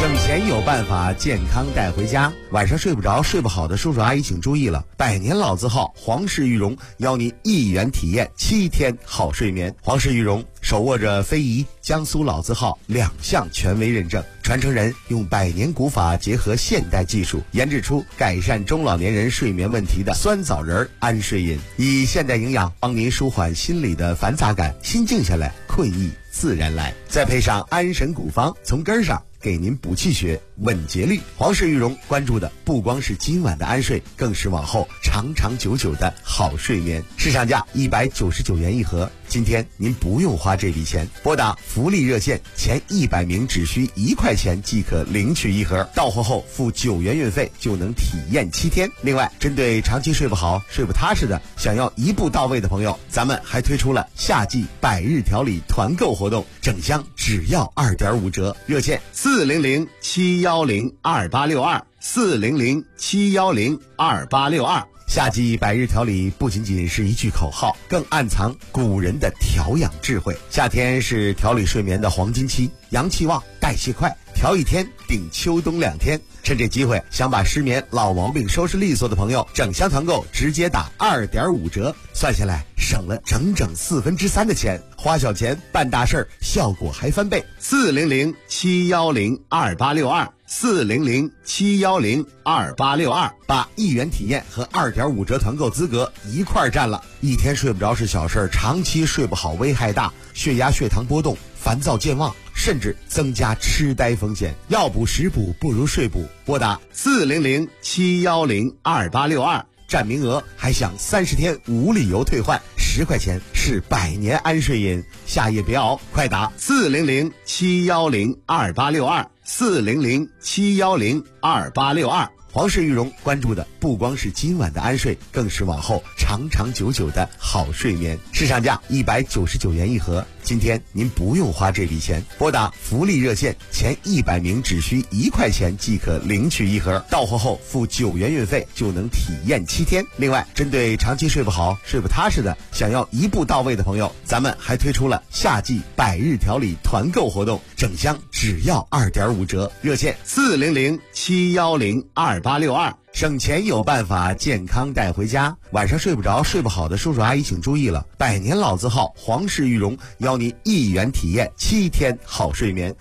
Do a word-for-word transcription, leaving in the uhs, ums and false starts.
省钱有办法，健康带回家。晚上睡不着、睡不好的叔叔阿姨请注意了，百年老字号皇氏玉荣邀您一元体验七天好睡眠。皇氏玉荣手握着非遗、江苏老字号两项权威认证，传承人用百年古法结合现代技术，研制出改善中老年人睡眠问题的酸枣仁安睡饮，以现代营养帮您舒缓心理的繁杂感，心静下来，困意自然来。再配上安神古方，从根上给您补气血、稳节律。皇氏玉荣关注的不光是今晚的安睡，更是往后长长久久的好睡眠。市场价一百九十九元一盒，今天您不用花这笔钱，拨打福利热线，前一百名只需一块钱即可领取一盒，到货后付九元运费就能体验七天。另外，针对长期睡不好、睡不踏实的，想要一步到位的朋友，咱们还推出了夏季百日调理团购活动，整箱只要二点五折，热线四零零七幺零二八六二四零零七幺零二八六二。夏季百日调理不仅仅是一句口号，更暗藏古人的调养智慧。夏天是调理睡眠的黄金期，阳气旺，代谢快，调一天顶秋冬两天。趁这机会，想把失眠老毛病收拾利索的朋友，整箱团购直接打二点五折，算下来省了整整四分之三的钱，花小钱办大事儿，效果还翻倍。四零零七幺零二八六二四零零七幺零二八六二，把一元体验和二点五折团购资格一块儿占了。一天睡不着是小事儿，长期睡不好危害大，血压、血糖波动，烦躁健忘，甚至增加痴呆风险。要补食补不如睡补，拨打四零零七幺零二八六二，占名额，还享三十天无理由退换，十块钱是百年安睡饮，夏夜别熬，快打四零零七幺零二八六二四零零七幺零二八六二。皇氏玉荣关注的不光是今晚的安睡，更是往后长长久久的好睡眠。市场价一百九十九元一盒，今天您不用花这笔钱，拨打福利热线，前一百名只需一块钱即可领取一盒，到货后付九元运费就能体验七天。另外，针对长期睡不好、睡不踏实的，想要一步到位的朋友，咱们还推出了夏季百日调理团购活动，整箱只要二点五折，热线四零零七幺零二八六二。省钱有办法，健康带回家。晚上睡不着、睡不好的叔叔阿姨请注意了，百年老字号皇氏玉荣邀您一元体验七天好睡眠。